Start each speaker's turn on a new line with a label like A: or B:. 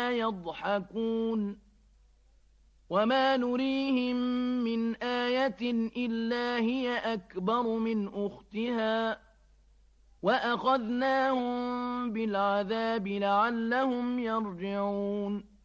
A: ولا يضحكون وما نريهم من آية إلا هي أكبر من أختها وأخذناهم بالعذاب لعلهم يرجعون